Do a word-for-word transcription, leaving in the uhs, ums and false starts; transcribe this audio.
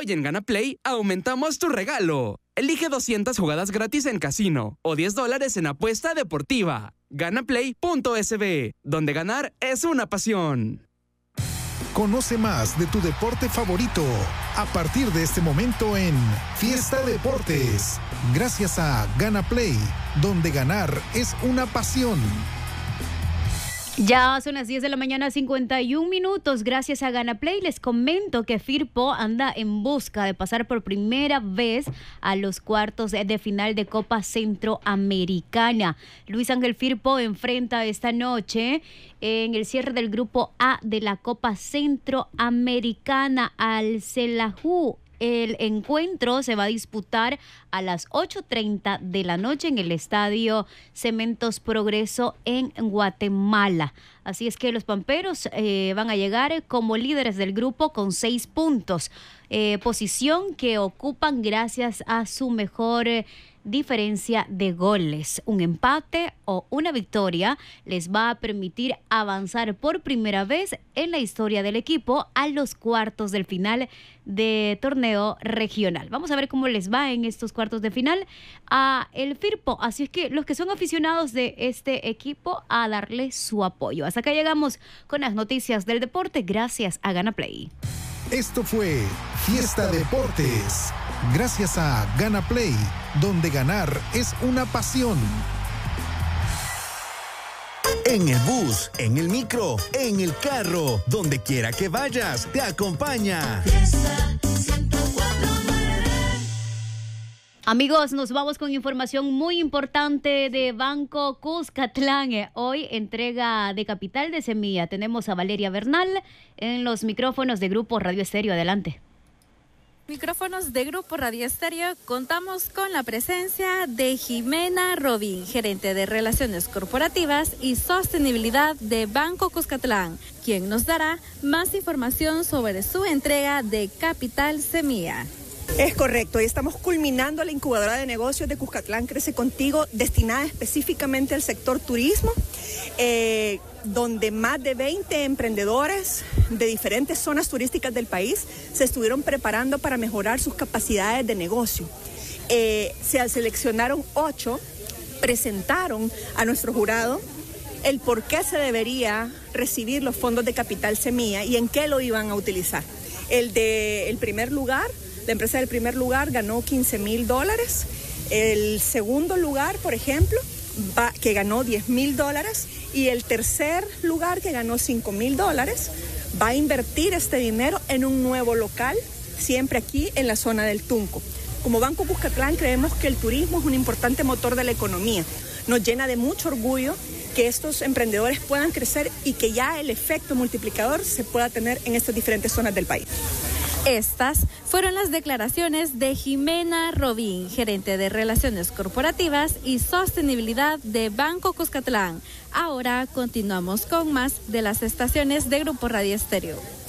Hoy en Gana Play aumentamos tu regalo. Elige doscientas jugadas gratis en casino o diez dólares en apuesta deportiva. Ganaplay punto es be, donde ganar es una pasión. Conoce más de tu deporte favorito a partir de este momento en Fiesta Deportes, gracias a Gana Play, donde ganar es una pasión. Ya son las diez de la mañana, cincuenta y un minutos. Gracias a Gana Play les comento que Firpo anda en busca de pasar por primera vez a los cuartos de final de Copa Centroamericana. Luis Ángel Firpo enfrenta esta noche en el cierre del grupo A de la Copa Centroamericana al Xelajú. El encuentro se va a disputar a las ocho treinta de la noche en el Estadio Cementos Progreso en Guatemala. Así es que los pamperos eh, van a llegar como líderes del grupo con seis puntos, eh, posición que ocupan gracias a su mejor eh, diferencia de goles. Un empate o una victoria les va a permitir avanzar por primera vez en la historia del equipo a los cuartos del final de torneo regional. Vamos a ver cómo les va en estos cuartos de final a el Firpo. Así es que los que son aficionados de este equipo, a darle su apoyo. Hasta acá llegamos con las noticias del deporte gracias a Gana Play. Esto fue Fiesta Deportes, gracias a Gana Play, donde ganar es una pasión. En el bus, en el micro, en el carro, donde quiera que vayas, te acompaña. Amigos, nos vamos con información muy importante de Banco Cuscatlán. Hoy entrega de capital de semilla. Tenemos a Valeria Bernal en los micrófonos de Grupo Radio Estéreo. Adelante. Micrófonos de Grupo Radio Estéreo, contamos con la presencia de Jimena Robín, gerente de Relaciones Corporativas y Sostenibilidad de Banco Cuscatlán, quien nos dará más información sobre su entrega de Capital Semilla. Es correcto, y estamos culminando la incubadora de negocios de Cuscatlán Crece Contigo, destinada específicamente al sector turismo, eh, donde más de veinte emprendedores de diferentes zonas turísticas del país se estuvieron preparando para mejorar sus capacidades de negocio. Eh, se seleccionaron ocho, presentaron a nuestro jurado el por qué se debería recibir los fondos de Capital Semilla y en qué lo iban a utilizar. El de el primer lugar, la empresa del primer lugar ganó quince mil dólares. El segundo lugar, por ejemplo, va, que ganó diez mil dólares. Y el tercer lugar, que ganó cinco mil dólares, va a invertir este dinero en un nuevo local, siempre aquí en la zona del Tunco. Como Banco Cuscatlán creemos que el turismo es un importante motor de la economía. Nos llena de mucho orgullo que estos emprendedores puedan crecer y que ya el efecto multiplicador se pueda tener en estas diferentes zonas del país. Estas fueron las declaraciones de Jimena Robín, gerente de Relaciones Corporativas y Sostenibilidad de Banco Cuscatlán. Ahora continuamos con más de las estaciones de Grupo Radio Estéreo.